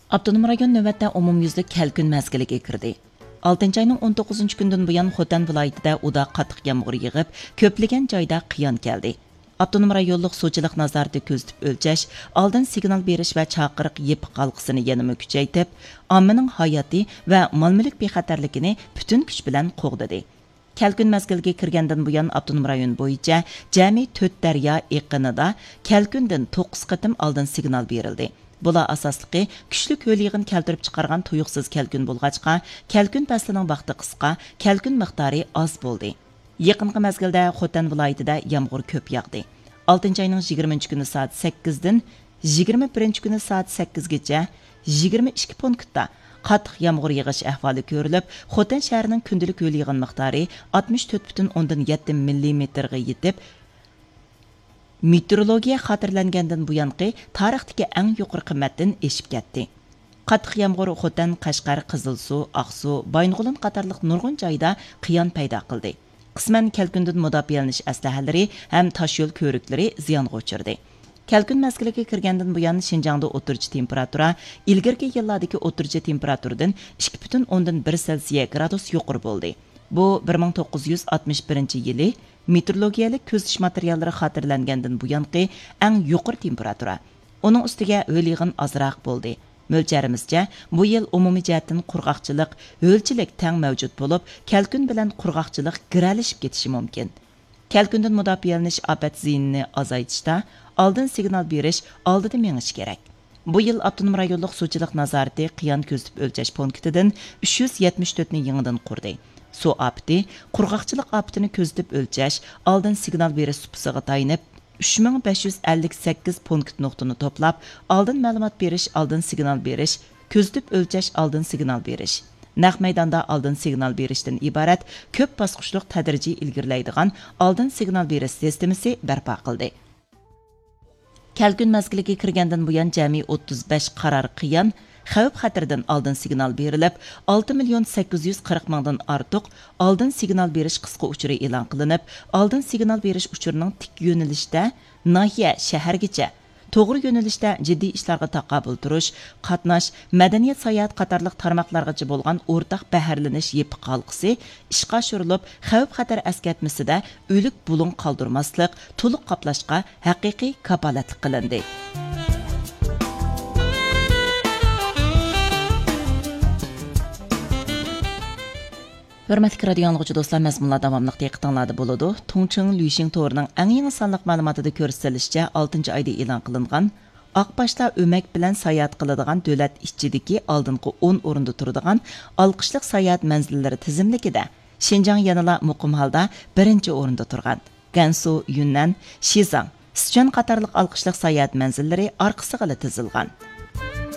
Abdunum rayon növbətdə umumyüzlük kəlkün məzgiliga kirdi. 6 ayning 19 kundan buyon Xotan viloyatida uda qattiq yomg'ir yig'ib, ko'plagan joyda qiyon keldi. Abdunum rayonluq suvchilik nazorati ko'zitib o'lchash, oldin signal berish va chaqiriq yepiq halqasini yanada kuchaytirib, ommaning hayoti va mol-mulk bexatarligini butun kuch bilan qo'g'didi. Kəlkün məzgilga kirgandan buyon Abdunum rayon bo'yicha jami 4 daryo eqinida kəlkündən 9 qatim oldin signal berildi. Bular asosliqi kuchlik ho'l yig'in keltirib chiqargan tuyuqsiz kəlkün bo'lg'achqa, kəlkün faslining vaqti qisqa, kəlkün miqdori oz bo'ldi. Yaqinqi mezgilda Xotan viloyatida yomg'ir ko'p yog'di. 6 oyning 20 kuni soat 8 dan 21 kuni soat 8 gacha 22 punktda qattiq yomg'ir yig'ish ahvoli ko'rilib, Xotan shahrining kundalik ho'l yig'in miqdori 64,7 mm ga yetib, meteorologiya xotirlangandan buyanqi tarixdagi eng yuqori qimmatdan eshib ketdi. Qattiq yomg'ir Xotan, Qashqar, Qizilsuv, Aqsuv, Baynog'ulin qatorliq nurg'un joyda qiyon paydo qildi. Qisman kəlkündən müdafiəlanish əsləhələri həm taşyol ko'riklari ziyonga uchirdi. Kəlkün məzgiliga kirgandan buyon Şinjangda o'tirchi temperatura ilgirki yillardagi o'tirchi temperaturadan 2,1 Selsiya gradus yuqori bo'ldi. Bu 1961-yili meteorologiyalik ko'zitish materiallari xotirlangandan buyonqi eng yuqori temperatura. Uning ustiga ho'l yig'in ozroq bo'ldi. Mo'lcharimizcha bu yil umumiy jihatdan qurg'oqchilik, ho'lchilik teng mavjud bo'lib, kəlkün bilan qurg'oqchilik giralishib ketishi mumkin. Kəlkündan mudofialanish ofat ziyinini azaytishda oldin signal berish, oldida mengish kerak. Bu yil Abdunum rayonluq suvchilik nazorati qiyon ko'zitib o'lchash punktidan 374 ni yangidan qurdi. Suv ofati, qurg'oqchilik ofatini ko'zitib o'lchash, oldin signal berish supisiga tayinib 3558 punkt nuqtani to'plab, oldin ma'lumot berish, oldin signal berish, ko'zitib o'lchash, oldin signal berish. Naq maydonda oldin signal berishdan iborat ko'p bosqichli tadrijiy ilgirlaydigan oldin signal berish sistemasi barpo qildi. Kəlkün məzgiliga kirgandan buyon jami 35 qaror qiyon xavf xatardan oldin signal berilib, 6,840,000 dan ortiq oldin signal berish qisqa uchuri e'lon qilinib, oldin signal berish uchurining tik yo'nalishda nahiya shahargacha to'g'ri yo'nalishda jiddiy ishlarga taqobil turish, qatnash, madaniyat, sayohat qatorliq tarmoqlargacha bo'lgan o'rtaq baharlanish yepiq halqasi ishga oshirilib, xavf xatar askatmasida o'lik bulun qoldirmaslik, to'liq qoplashga haqiqiy kapolatlik qilindi. Hörmətli radio anlıqçı dostlar, məzmunlar davamlıq diqqətinizdə buludu. Tongcheng Lüxing to'rining eng yangi sonliq ma'lumotida ko'rsatilishicha 6 oyda e'lon qilingan Oqboshda o'mak bilan sayohat qiladigan davlat ichidagi oldingi 10 o'rinda turadigan olqishliq sayohat manzillari tizimligida Xinjiang yanada muqim holda 1-o'rinda turgan. Gansu, Yunnan, Shizang, Sichuan qatorliq olqishliq sayohat manzillari orqasiga tizilgan.